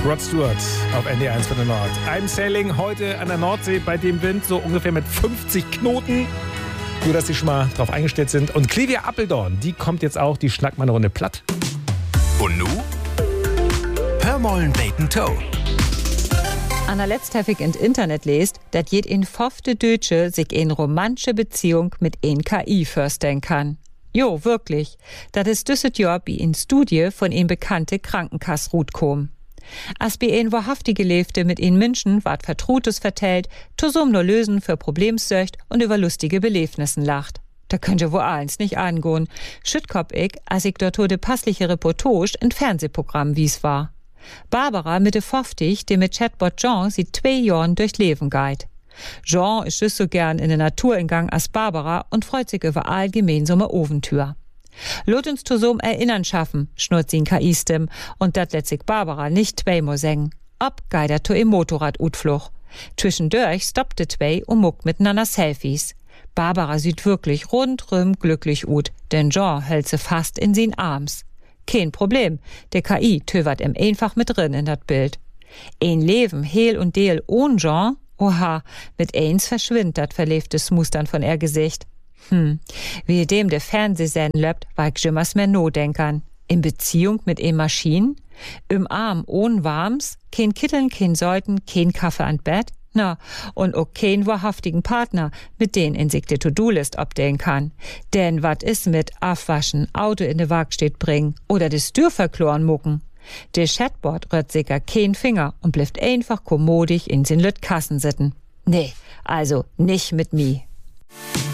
Rod Stewart auf NDR1 von der Nord. I'm sailing heute an der Nordsee bei dem Wind so ungefähr mit 50 Knoten. Nur, dass Sie schon mal drauf eingestellt sind. Und Clivia Appeldorn, die kommt jetzt auch, die schnackt mal eine Runde platt. Und nu? Hör mollen Bacon Toe. An der letzthäufig ins Internet lest, dass jed in fofte Deutsche sich in romantische Beziehung mit en KI vorstellen kann. Jo, wirklich. Das ist düsset Jahr wie in Studie von en bekannte Krankenkassrut kom. As bi en wahrhaftige Lebte mit en Menschen ward Vertrutes vertellt, tosum nur lösen für Problemsöcht und über lustige Belebnissen lacht. Da könnt ihr wohl eins nicht angehen. Schüttkop ich, als ich dort de passliche Reportage in Fernsehprogramm wies war. Barbara Mitte 50, die mit Chatbot Jean sieht 2 Jahren durch Leben geht. Jean ist just so gern in der Natur in Gang als Barbara und freut sich über all gemeinsame Ofentür. Lot uns zu so'm Erinnern schaffen, schnurrt sie in KI-Stimm, und dat lässt sich Barbara nicht zweimal sägen. Ob geider to im Motorrad-Utfluch. Zwischendurch stoppte zwei und muckt miteinander Selfies. Barbara sieht wirklich rundrum glücklich ut, denn Jean hält sie fast in sin Arms. Kein Problem, der KI töwert ihm einfach mit drin in dat Bild. Ein Leben, heil und deel ohne Jean, oha, mit eins verschwindet dat verlebtes Mustern von ihr Gesicht. Wie dem der Fernsehsender löbt, war ich jimmers mehr no-denkern. In Beziehung mit e Maschinen? Im Arm ohne Warms? Kein Kitteln, kein Säuten, kein Kaffee an Bett? Na, und auch kein wahrhaftigen Partner, mit den in sich die To-Do-List abdehnen kann. Denn wat is mit Abwaschen, Auto in de Werkstatt bringen oder des Türverkloren mucken? Der Chatbot rührt sicher kein Finger und bleibt einfach kommodig in sin Lüt Kassen sitten. Nee, also nicht mit mi.